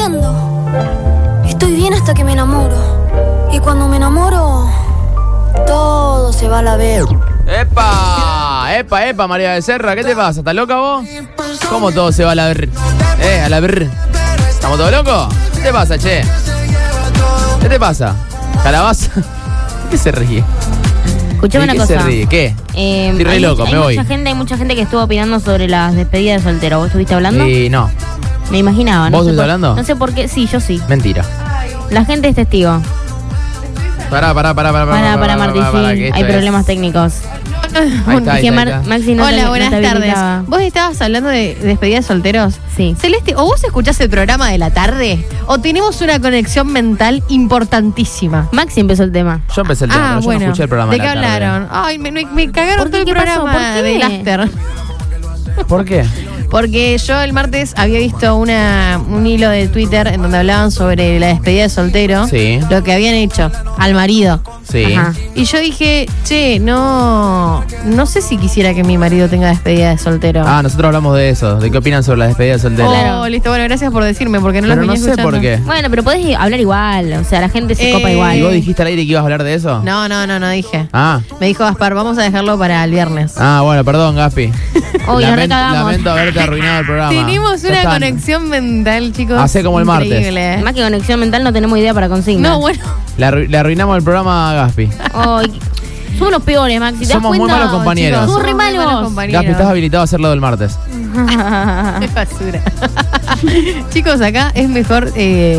entiendo. Estoy bien hasta que me enamoro. Y cuando me enamoro, todo se va a la vez. ¡Epa, María Becerra! ¿Qué te pasa? ¿Estás loca vos? ¿Cómo todo se va a la ver? A la ver. ¿Estamos todos locos? ¿Qué te pasa, che? ¿Qué te pasa? ¿Calabaza? ¿Qué se ríe? Escuchame una cosa. ¿Qué se ríe? ¿Qué? Estoy re loco, me voy. Hay mucha gente que estuvo opinando sobre las despedidas de soltero. ¿Vos estuviste hablando? Sí, no. Me imaginaba. ¿Vos estuviste hablando? No sé por qué. Sí, yo sí. Mentira. La gente es testigo. Pará, Marti, sí. Hay problemas técnicos. Ahí está. Maxi, no. Hola, te, buenas no te tardes. habilitaba. ¿Vos estabas hablando de despedida de solteros? Sí. Celeste, ¿o vos escuchás el programa de la tarde? ¿O tenemos una conexión mental importantísima? Maxi empezó el tema. Yo empecé el tema, pero yo no escuché el programa ¿de de qué la tarde. hablaron? Ay, me cagaron todo el ¿Qué pasó? programa ¿Por qué? del after. ¿Por qué? Porque yo el martes había visto un hilo de Twitter en donde hablaban sobre la despedida de soltero. Sí. Lo que habían hecho al marido. Sí. Ajá. Y yo dije, che, no sé si quisiera que mi marido tenga despedida de soltero. Ah, nosotros hablamos de eso. ¿De qué opinan sobre la despedida de soltero? Oh, listo, bueno, gracias por decirme, porque no Pero lo no venía sé escuchando. por qué. Bueno, pero podés hablar igual. O sea, la gente se copa igual. ¿Y vos dijiste al aire que ibas a hablar de eso? No dije. Ah. Me dijo Gaspar, vamos a dejarlo para el viernes. Ah, bueno, perdón, Gaspi. Uy, nos recagamos. Lamento haberte arruinado el programa. Tenemos Ya una están. conexión mental, chicos. Hacé como el martes. Increíble. Más que conexión mental no tenemos idea para consignas. No, bueno. Le arruinamos el programa a Gaspi. Ay, somos los peores, Maxi. ¿Te das Somos muy cuenta? malos compañeros. Somos re Somos muy malos. compañeros. Gaspi, estás habilitado a hacerlo del martes. Qué basura. Chicos, acá es mejor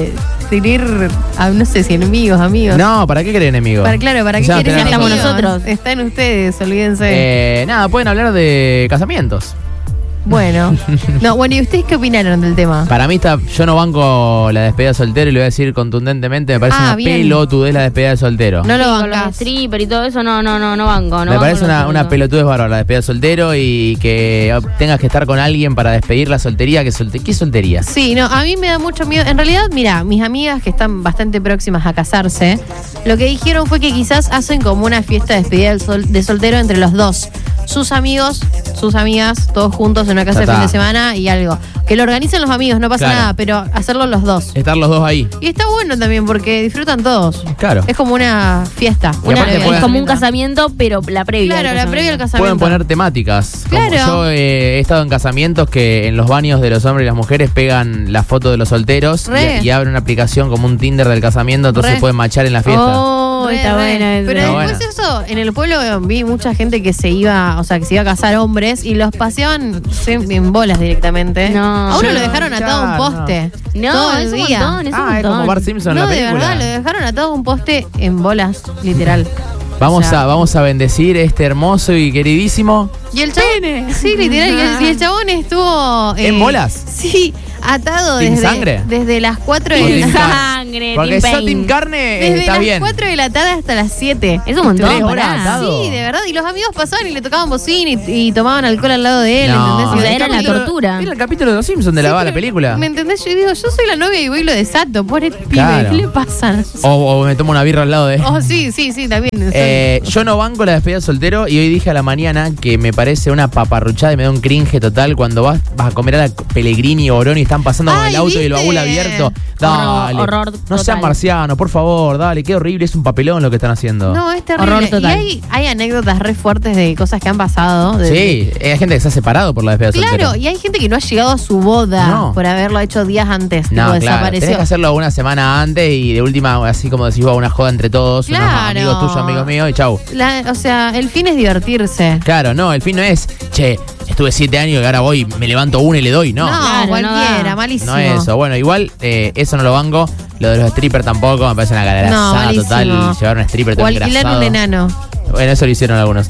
tener, no sé si enemigos, amigos. No, ¿para qué querés enemigos? ¿Para qué Ya quieren tenés estamos enemigos? nosotros. Están ustedes, olvídense. Nada, pueden hablar de casamientos. Bueno. No, bueno, ¿y ustedes qué opinaron del tema? Para mí yo no banco la despedida de soltero y lo voy a decir contundentemente, me parece una bien. pelotudez la despedida de soltero. No lo Sí, con los bancás. stripper y todo eso, no banco. Me parece una pelotudez bárbara la despedida de soltero y que tengas que estar con alguien para despedir la soltería. ¿Qué soltería? Sí, no, a mí me da mucho miedo. En realidad, mira, mis amigas que están bastante próximas a casarse, lo que dijeron fue que quizás hacen como una fiesta de despedida de soltero entre los dos. Sus amigos, sus amigas, todos juntos en una casa de fin de semana y algo. Que lo organicen los amigos, no pasa nada, pero hacerlo los dos. Estar los dos ahí. Y está bueno también porque disfrutan todos. Claro. Es como una fiesta. Y aparte Es como un casamiento, pero la previa. Claro, la previa al casamiento. Pueden poner temáticas. Como Claro. yo he estado en casamientos que en los baños de los hombres y las mujeres pegan la foto de los solteros y abren una aplicación como un Tinder del casamiento, entonces pueden machar en la fiesta. Oh, está bueno. Pero después eso, en el pueblo vi mucha gente que se iba a casar hombres y los paseaban en bolas directamente. No. A uno lo dejaron atado a un poste. No, todo el es un día. montón, es un Es montón. como Bart Simpson en No, la de película. verdad, lo dejaron atado a un poste en bolas, literal. Vamos O sea, a bendecir este hermoso y queridísimo. Y el chabón, sí, literal, y el chabón estuvo ¿En bolas? Sí, atado ¿Team sangre? desde las 4 O de team la Sangre, Porque Team esa Team Pain. Carne desde está las bien. 4 de la tarde hasta las 7. Es un montón, 3 horas pará. atado. Sí, de verdad. Y los amigos pasaban y le tocaban bocina y tomaban alcohol al lado de él, No. ¿entendés? O sea, Y era la capítulo- tortura. Era el capítulo de Los Simpsons de Sí, la pero, película. ¿Me entendés? Yo digo, yo soy la novia y voy y lo desato. Pobre pibe, Claro. ¿qué le pasa? O me tomo una birra al lado de él. Oh, sí, también. Yo no banco la despedida de soltero y hoy dije a la mañana que me parece una paparruchada y me da un cringe total cuando vas a comer a la Pellegrini o Orón y están pasando con Ay, el auto y el ¿viste? baúl abierto. Dale. Horror no total. sean marcianos, por favor, dale, qué horrible, es un papelón lo que están haciendo. No, es terrible. Horror total. Y hay anécdotas re fuertes de cosas que han pasado. Sí, hay gente que se ha separado por la despedida de soltero. Claro, y hay gente que no ha llegado a su boda No. por haberlo hecho días antes. No, tipo, claro, tenés desapareció. que hacerlo una semana antes y de última, así como decís vos, una joda entre todos, unos Claro. amigos tuyos, amigos míos y chau. O sea, el fin es divertirse. Claro, no, el fin no es, che, estuve 7 años y ahora voy, me levanto una y le doy, no. Claro, cualquiera, no da. malísimo. No es eso. Bueno, igual eso no lo banco. Lo de los strippers tampoco, me parece una No, calarasada malísimo. total. Llevar un stripper O todo alquilar engrasado. un enano. Bueno, eso lo hicieron algunos.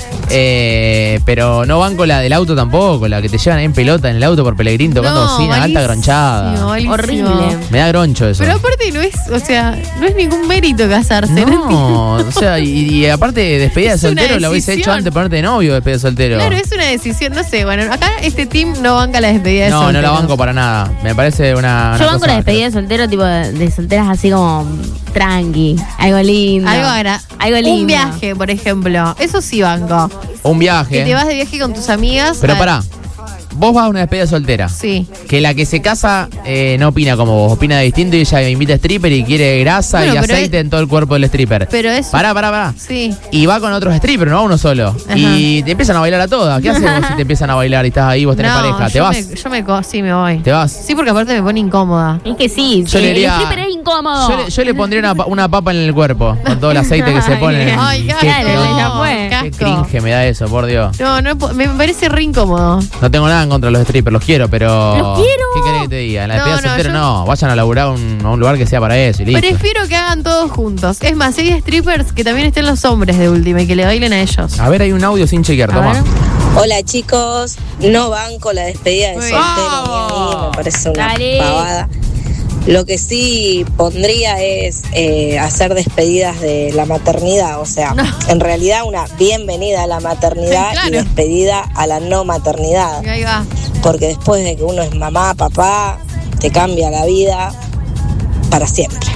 Pero no banco la del auto tampoco, la que te llevan en pelota en el auto por Pellegrín tocando bocina, alta gronchada. malísimo. Horrible. Me da groncho eso. Pero aparte no es, o sea, no es ningún mérito casarse. no, o sea, y aparte despedida de Es una soltero la hubiese hecho decisión. antes de ponerte de novio, despedida de soltero. Claro, es una decisión, no sé, bueno, acá este team no banca la despedida de No, soltero. no la banco para nada. Me parece una Yo banco cosa la despedida de soltero, tipo de solteras así como tranqui, algo lindo. Algo lindo. Un viaje, por ejemplo, eso sí banco. Un Que viaje. te vas de viaje con tus amigas. Pero pará. vos vas a una despedida soltera. Sí. Que la que se casa no opina como vos, opina de distinto y ella invita a stripper y quiere grasa y aceite en todo el cuerpo del stripper. Pero es... Pará. Sí. Y va con otros strippers, no a uno solo. Ajá. Y te empiezan a bailar a todas. ¿Qué haces vos si te empiezan a bailar y estás ahí, vos tenés pareja? ¿Te vas? Sí, me voy. ¿Te vas? Sí, porque aparte me pone incómoda. Es que sí, Yo le diría- el stripper es incómodo. Yo le pondría una papa en el cuerpo con todo el aceite que se pone. Ay, qué Qué dale, cringe. ya fue. Qué Qué asco. cringe me da eso, por Dios. No, me parece re incómodo. No tengo nada en contra de los strippers, los quiero, pero... ¡Los quiero! ¿Qué querés que te diga? En la No, despedida soltera yo- no. Vayan a laburar a un lugar que sea para eso y listo. Prefiero que hagan todos juntos. Es más, si hay strippers, que también estén los hombres de última y que le bailen a ellos. A ver, hay un audio sin chequear, A toma. ver. Hola chicos, no banco la despedida de Muy soltero, bien. ni a mí, me parece una Dale. pavada. Lo que sí pondría es hacer despedidas de la maternidad, o sea, en realidad una bienvenida a la maternidad Claro. y despedida a la no maternidad, Ahí va. porque después de que uno es mamá, papá, te cambia la vida para siempre.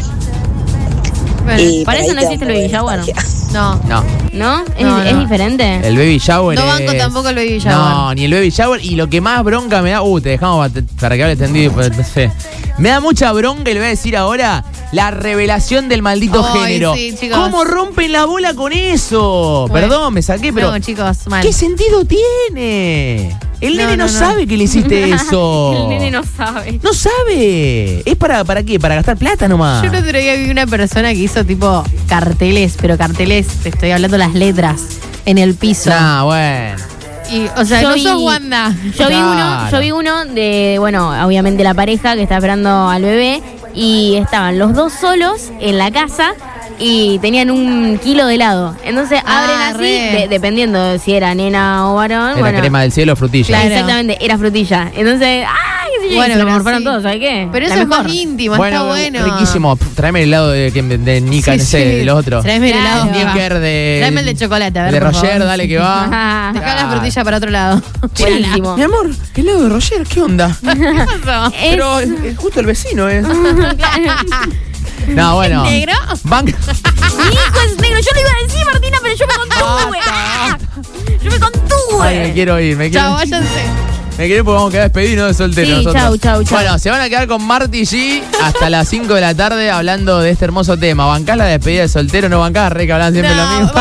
Bueno, Y para por eso ahí no te existe da el un poco de baby shower. nostalgia. no. No, ¿No? ¿Es, No, es no. diferente? el baby shower No banco es- tampoco el baby shower. No, ni el baby shower. Y lo que más bronca me da... te dejamos para que hable tendido. Pues, no sé. Me da mucha bronca y le voy a decir ahora la revelación del maldito Ay, género. sí, chicos. ¿Cómo rompen la bola con eso? Bueno. Perdón, me saqué, pero... No, chicos, mal. ¿Qué sentido tiene? El No, nene no, no, no. sabe que le hiciste eso. El nene no sabe. No sabe. ¿Es para qué? ¿Para gastar plata nomás? Yo el otro día vi una persona que hizo tipo carteles, pero carteles, te estoy hablando las letras, en el piso. Ah, bueno. Y, o sea, Yo no vi- sos Wanda. Claro. Yo vi uno de, bueno, obviamente la pareja que está esperando al bebé y estaban los dos solos en la casa y tenían 1 kilo de helado. Entonces abren así, re. dependiendo de si era nena o varón. Era bueno, crema del cielo o frutilla. Claro. exactamente, era frutilla. Entonces, ¡ay! qué sé yo, Bueno, y se lo pero morfaron sí. todos, ¿sabes qué? Pero La eso es mejor. más íntimo, está bueno. Riquísimo. Pff, tráeme el helado de Nika, Sí, no sé, sí. de los otros. Tráeme el helado. Claro. Snicker de... Tráeme el de chocolate, a ver, de por Roger, favor. dale que va. Dejá la frutilla para otro lado. Buenísimo. Mi amor, helado de Roger, ¿qué onda? pasó? Es- Pero justo el vecino es. No, bueno. ¿Negro? Mi hijo es negro, yo lo iba a decir, Martina, pero yo me contuve. ¡Ah! Yo me contuve. Ay, me quiero ir, Chao, váyanse. Me quiero ir porque vamos a quedar despedidos de soltero Sí, nosotros. chau. Bueno, se van a quedar con Marty G hasta las 5 de la tarde hablando de este hermoso tema. ¿Bancás la despedida de soltero? ¿No bancás? Re que hablan siempre lo mismo.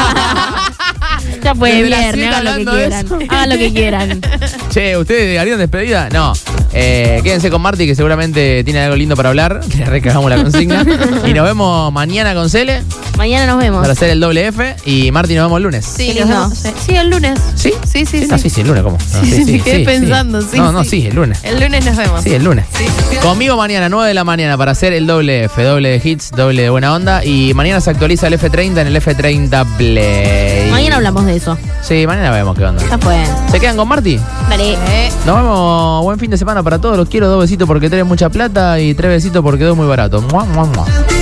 Ya fue Desde las viernes, 7 hagan lo que hablando de quieran. eso. Hagan lo que quieran. Che, ¿ustedes harían despedida? No. Quédense con Marty, que seguramente tiene algo lindo para hablar. Le recagamos la consigna. Y nos vemos mañana con Cele Mañana nos vemos. para hacer el doble F. Y Marty, nos vemos el lunes. Sí, Qué nos lindo. vemos. Sí, el lunes. ¿Sí? Sí. No, sí, el lunes, ¿cómo? No, Sí, quedé pensando, sí, No, sí. sí, el lunes. El lunes nos vemos. Sí, el lunes. Sí. Conmigo mañana, 9 de la mañana, para hacer el doble F, doble de hits, doble de buena onda. Y mañana se actualiza el F30 en el F30 Play. Mañana hablamos de eso. Sí, mañana vemos qué onda. Ya fue. ¿Se quedan con Marty? Dale. Nos vemos. Buen fin de semana para todos. Los quiero. 2 besitos porque tenés mucha plata y 3 besitos porque doy muy barato. Mua, mua, mua.